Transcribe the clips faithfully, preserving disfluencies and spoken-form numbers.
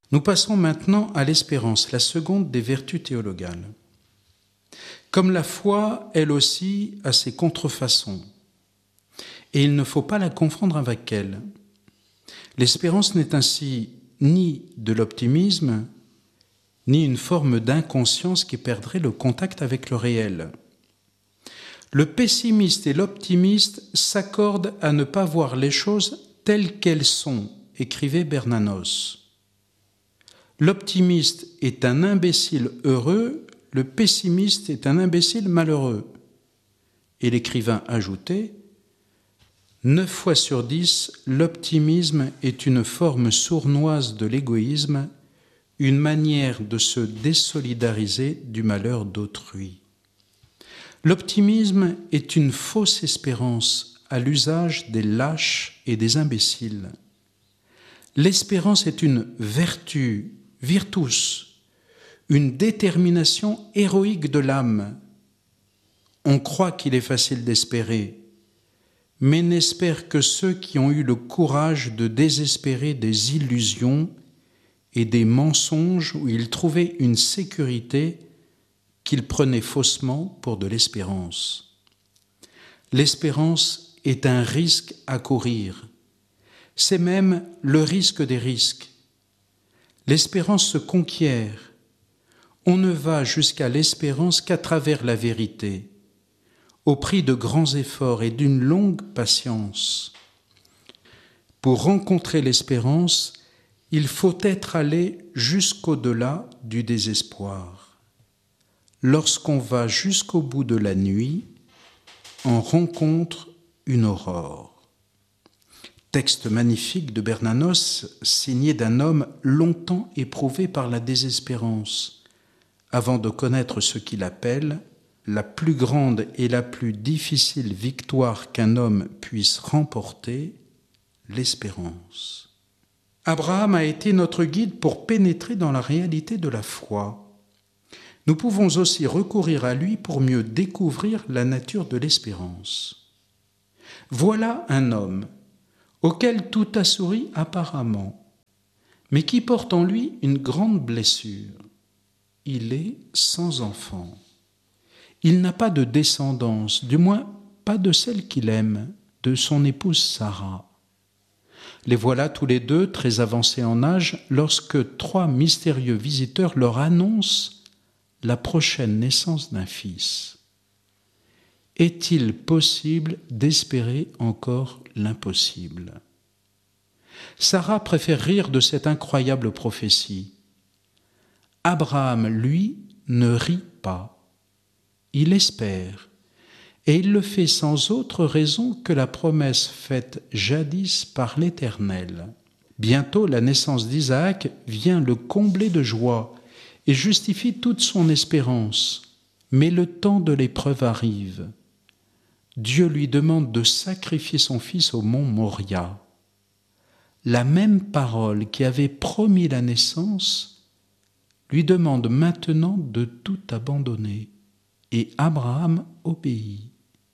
Nous passons maintenant à l'espérance, la seconde des vertus théologales. Comme la foi, elle aussi a ses contrefaçons, et il ne faut pas la confondre avec elle. L'espérance n'est ainsi ni de l'optimisme, ni une forme d'inconscience qui perdrait le contact avec le réel. Le pessimiste et l'optimiste s'accordent à ne pas voir les choses telles qu'elles sont, écrivait Bernanos. L'optimiste est un imbécile heureux, le pessimiste est un imbécile malheureux. Et l'écrivain ajoutait « Neuf fois sur dix, l'optimisme est une forme sournoise de l'égoïsme, une manière de se désolidariser du malheur d'autrui. L'optimisme est une fausse espérance à l'usage des lâches et des imbéciles. L'espérance est une vertu, virtus, une détermination héroïque de l'âme. On croit qu'il est facile d'espérer, mais n'espèrent que ceux qui ont eu le courage de désespérer des illusions et des mensonges où ils trouvaient une sécurité qu'ils prenaient faussement pour de l'espérance. L'espérance est un risque à courir. C'est même le risque des risques. L'espérance se conquiert. On ne va jusqu'à l'espérance qu'à travers la vérité, au prix de grands efforts et d'une longue patience. Pour rencontrer l'espérance, il faut être allé jusqu'au-delà du désespoir. Lorsqu'on va jusqu'au bout de la nuit, on rencontre une aurore. Texte magnifique de Bernanos, signé d'un homme longtemps éprouvé par la désespérance, avant de connaître ce qu'il appelle la plus grande et la plus difficile victoire qu'un homme puisse remporter, l'espérance. Abraham a été notre guide pour pénétrer dans la réalité de la foi. Nous pouvons aussi recourir à lui pour mieux découvrir la nature de l'espérance. Voilà un homme auquel tout a souri apparemment, mais qui porte en lui une grande blessure. Il est sans enfant. Il n'a pas de descendance, du moins pas de celle qu'il aime, de son épouse Sarah. Les voilà tous les deux très avancés en âge lorsque trois mystérieux visiteurs leur annoncent la prochaine naissance d'un fils. Est-il possible d'espérer encore l'impossible ? Sarah préfère rire de cette incroyable prophétie. Abraham, lui, ne rit pas. Il espère, et il le fait sans autre raison que la promesse faite jadis par l'Éternel. Bientôt, la naissance d'Isaac vient le combler de joie et justifie toute son espérance. Mais le temps de l'épreuve arrive. Dieu lui demande de sacrifier son fils au mont Moria. La même parole qui avait promis la naissance lui demande maintenant de tout abandonner. Et Abraham obéit.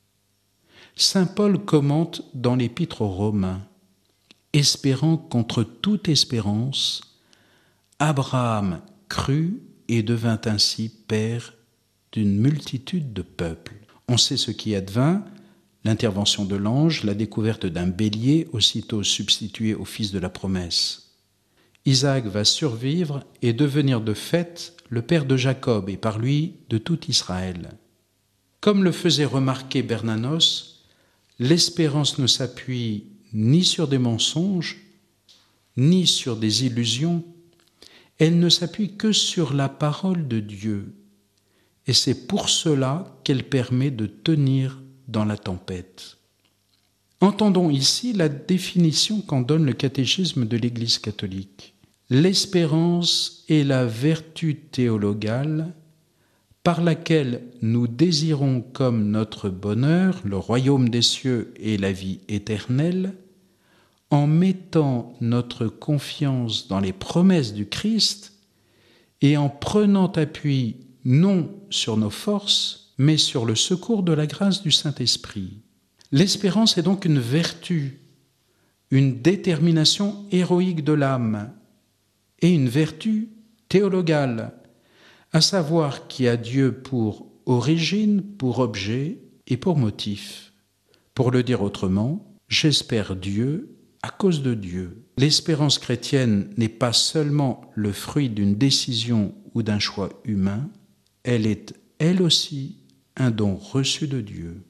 Saint Paul commente dans l'Épître aux Romains, espérant contre toute espérance, Abraham crut et devint ainsi père d'une multitude de peuples. On sait ce qui advint, l'intervention de l'ange, la découverte d'un bélier aussitôt substitué au fils de la promesse. Isaac va survivre et devenir de fait le père de Jacob et par lui de tout Israël. Comme le faisait remarquer Bernanos, l'espérance ne s'appuie ni sur des mensonges, ni sur des illusions, elle ne s'appuie que sur la parole de Dieu. Et c'est pour cela qu'elle permet de tenir dans la tempête. Entendons ici la définition qu'en donne le catéchisme de l'Église catholique. L'espérance est la vertu théologale par laquelle nous désirons comme notre bonheur le royaume des cieux et la vie éternelle, en mettant notre confiance dans les promesses du Christ et en prenant appui non sur nos forces, mais sur le secours de la grâce du Saint-Esprit. L'espérance est donc une vertu, une détermination héroïque de l'âme, et une vertu théologale, à savoir qui a Dieu pour origine, pour objet et pour motif. Pour le dire autrement, j'espère Dieu à cause de Dieu. L'espérance chrétienne n'est pas seulement le fruit d'une décision ou d'un choix humain, elle est elle aussi un don reçu de Dieu.